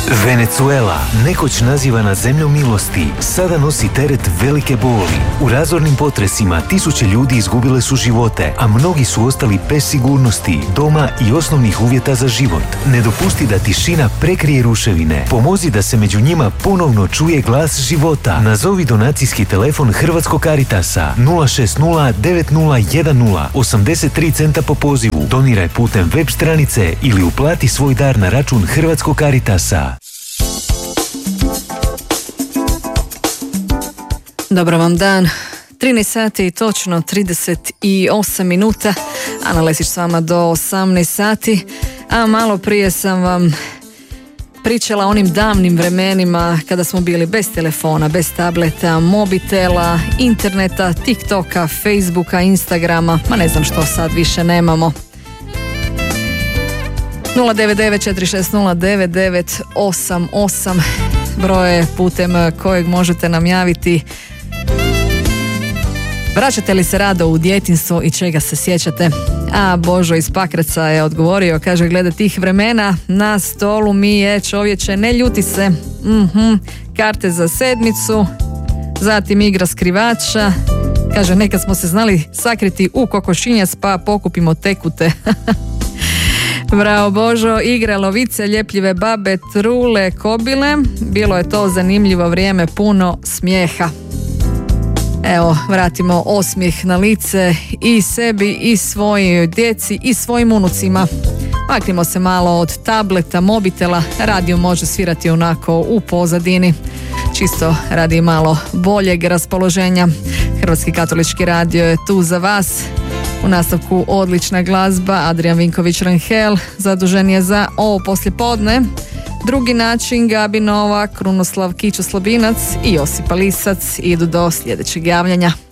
Venezuela, nekoć nazivana zemljom milosti, sada nosi teret velike boli. U razornim potresima tisuće ljudi izgubile su živote, a mnogi su ostali bez sigurnosti, doma i osnovnih uvjeta za život. Ne dopusti da tišina prekrije ruševine. Pomozi da se među njima ponovno čuje glas života. Nazovi donacijski telefon Hrvatskog Caritasa 060 9010 83 centa po pozivu. Doniraj putem web stranice ili uplati svoj dar na račun Hrvatskog Caritasa. Dobar vam dan. 13 sati i točno 38 minuta. Ana Lesić s vama do 18 sati. A malo prije sam vam pričala o onim davnim vremenima kada smo bili bez telefona, bez tableta, mobitela, interneta, TikToka, Facebooka, Instagrama. Ma ne znam što sad više nemamo. 099-460-9988 broje putem kojeg možete nam javiti. Vraćate li se rado u djetinjstvo i čega se sjećate? A Božo iz Pakraca je odgovorio, kaže, glede tih vremena na stolu mi je, čovječe, ne ljuti se, karte za sedmicu, zatim igra skrivača, kaže, nekad smo se znali sakriti u kokošinjac pa pokupimo tekute. Bravo Božo, igre, lovice, ljepljive babe, trule, kobile, bilo je to zanimljivo vrijeme, puno smijeha. Evo, vratimo osmijeh na lice i sebi i svojoj djeci i svojim unucima. Maknimo se malo od tableta, mobitela, radio može svirati onako u pozadini, čisto radi malo boljeg raspoloženja. Hrvatski katolički radio je tu za vas. U nastavku odlična glazba, Adrian Vinković-Ranhel zadužen je za ovo poslijepodne. Drugi način, Gabi Novak, Krunoslav Kićo Slobinac i Josipa Lisac idu do sljedećeg javljanja.